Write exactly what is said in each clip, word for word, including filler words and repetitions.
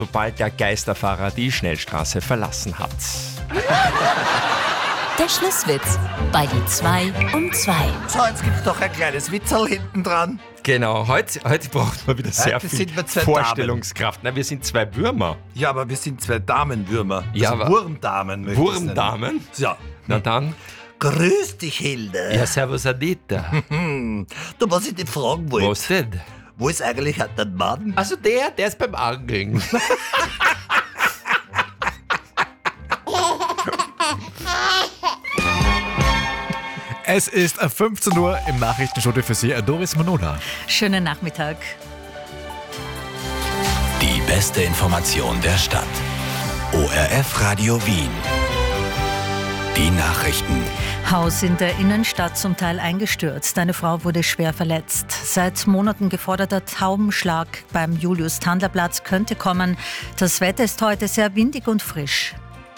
sobald der Geisterfahrer die Schnellstraße verlassen hat. Der Schlusswitz bei die zwei um zwei. So, jetzt gibt's doch ein kleines Witzel hinten dran. Genau, heute, heute braucht man wieder sehr Heute viel sind wir zwei Vorstellungskraft. Nein, wir sind zwei Würmer. Ja, aber wir sind zwei Damenwürmer. Ja, also aber- Wurmdamen. möchte ich's nennen. Wurmdamen? Ja. Na dann. Grüß dich, Hilde. Ja, servus Anita. Hm. Du, was ich dich fragen wollte. Was denn? Wo ist eigentlich dein Mann? Also der, der ist beim Angeln. Es ist fünfzehn Uhr im Nachrichtenstudio für Sie, Doris Manola. Schönen Nachmittag. Die beste Information der Stadt. O R F Radio Wien. Die Nachrichten. Haus in der Innenstadt zum Teil eingestürzt. Eine Frau wurde schwer verletzt. Seit Monaten geforderter Taubenschlag beim Julius-Tandler-Platz könnte kommen. Das Wetter ist heute sehr windig und frisch.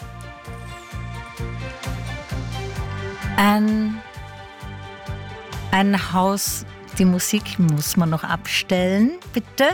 Ein, ein Haus, die Musik muss man noch abstellen, bitte.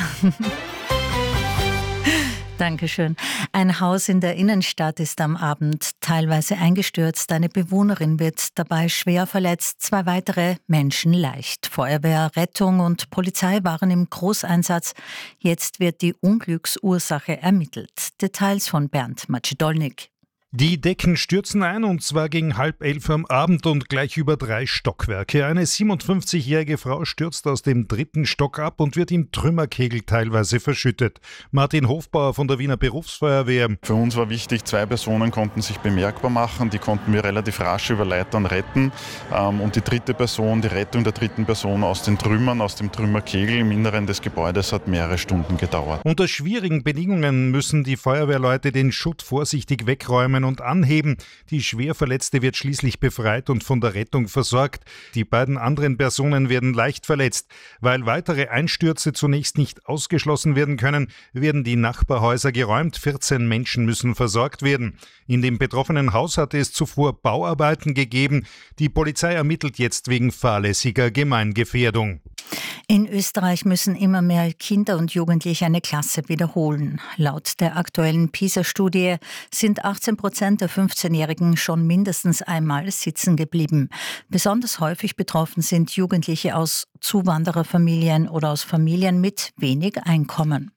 Dankeschön. Ein Haus in der Innenstadt ist am Abend teilweise eingestürzt. Eine Bewohnerin wird dabei schwer verletzt, zwei weitere Menschen leicht. Feuerwehr, Rettung und Polizei waren im Großeinsatz. Jetzt wird die Unglücksursache ermittelt. Details von Bernd Macedolnik. Die Decken stürzen ein, und zwar gegen halb elf am Abend und gleich über drei Stockwerke. Eine siebenundfünfzigjährige Frau stürzt aus dem dritten Stock ab und wird im Trümmerkegel teilweise verschüttet. Martin Hofbauer von der Wiener Berufsfeuerwehr. Für uns war wichtig, zwei Personen konnten sich bemerkbar machen, die konnten wir relativ rasch über Leitern retten. Und die dritte Person, die Rettung der dritten Person aus den Trümmern, aus dem Trümmerkegel im Inneren des Gebäudes hat mehrere Stunden gedauert. Unter schwierigen Bedingungen müssen die Feuerwehrleute den Schutt vorsichtig wegräumen und anheben. Die Schwerverletzte wird schließlich befreit und von der Rettung versorgt. Die beiden anderen Personen werden leicht verletzt. Weil weitere Einstürze zunächst nicht ausgeschlossen werden können, werden die Nachbarhäuser geräumt. vierzehn Menschen müssen versorgt werden. In dem betroffenen Haus hatte es zuvor Bauarbeiten gegeben. Die Polizei ermittelt jetzt wegen fahrlässiger Gemeingefährdung. In Österreich müssen immer mehr Kinder und Jugendliche eine Klasse wiederholen. Laut der aktuellen PISA-Studie sind achtzehn Prozent der fünfzehnjährigen schon mindestens einmal sitzen geblieben. Besonders häufig betroffen sind Jugendliche aus Zuwandererfamilien oder aus Familien mit wenig Einkommen.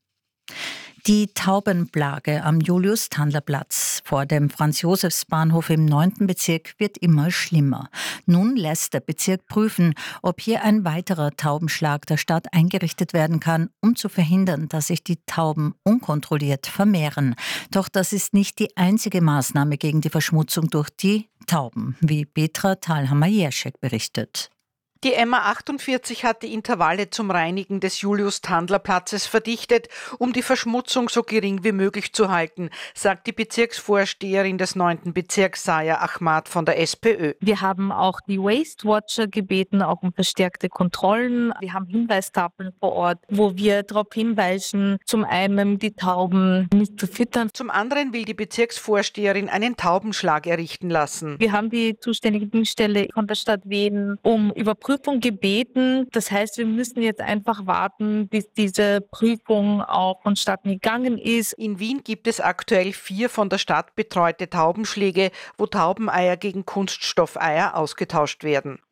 Die Taubenplage am Julius-Tandler-Platz vor dem Franz-Josefs-Bahnhof im neunten Bezirk wird immer schlimmer. Nun lässt der Bezirk prüfen, ob hier ein weiterer Taubenschlag der Stadt eingerichtet werden kann, um zu verhindern, dass sich die Tauben unkontrolliert vermehren. Doch das ist nicht die einzige Maßnahme gegen die Verschmutzung durch die Tauben, wie Petra Thalhammer-Jerschek berichtet. Die M A achtundvierzig hat die Intervalle zum Reinigen des Julius-Tandler-Platzes verdichtet, um die Verschmutzung so gering wie möglich zu halten, sagt die Bezirksvorsteherin des neunten Bezirks, Saya Ahmad von der SPÖ. Wir haben auch die Waste Watcher gebeten, auch um verstärkte Kontrollen. Wir haben Hinweistafeln vor Ort, wo wir darauf hinweisen, zum einen die Tauben nicht zu füttern. Zum anderen will die Bezirksvorsteherin einen Taubenschlag errichten lassen. Wir haben die zuständige Dienststelle von der Stadt Wien um Überprüfung gebeten. Das heißt, wir müssen jetzt einfach warten, bis diese Prüfung auch vonstatten gegangen ist. In Wien gibt es aktuell vier von der Stadt betreute Taubenschläge, wo Taubeneier gegen Kunststoffeier ausgetauscht werden.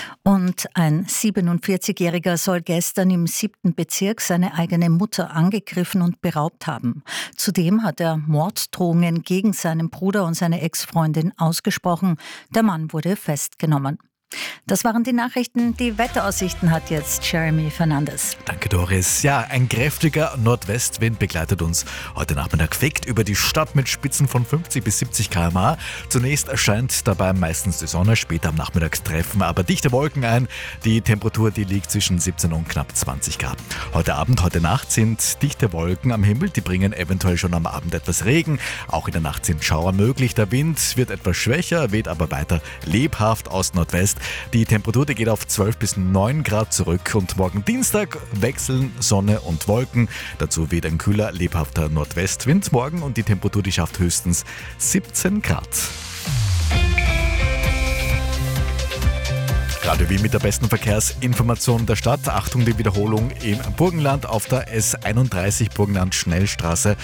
Und ein siebenundvierzigjähriger soll gestern im siebten Bezirk seine eigene Mutter angegriffen und beraubt haben. Zudem hat er Morddrohungen gegen seinen Bruder und seine Ex-Freundin ausgesprochen. Der Mann wurde festgenommen. Das waren die Nachrichten. Die Wetteraussichten hat jetzt Jeremy Fernandes. Danke, Doris. Ja, ein kräftiger Nordwestwind begleitet uns heute Nachmittag fegt über die Stadt mit Spitzen von fünfzig bis siebzig Kilometer pro Stunde. Zunächst erscheint dabei meistens die Sonne, später am Nachmittag treffen aber dichte Wolken ein. Die Temperatur, die liegt zwischen siebzehn und knapp zwanzig Grad. Heute Abend, heute Nacht sind dichte Wolken am Himmel. Die bringen eventuell schon am Abend etwas Regen. Auch in der Nacht sind Schauer möglich. Der Wind wird etwas schwächer, weht aber weiter lebhaft aus Nordwest. Die Temperatur die geht auf zwölf bis neun Grad zurück und morgen Dienstag wechseln Sonne und Wolken. Dazu weht ein kühler, lebhafter Nordwestwind morgen und die Temperatur die schafft höchstens siebzehn Grad. Radio Wien mit der besten Verkehrsinformation der Stadt. Achtung, die Wiederholung im Burgenland auf der S einunddreißig Burgenland Schnellstraße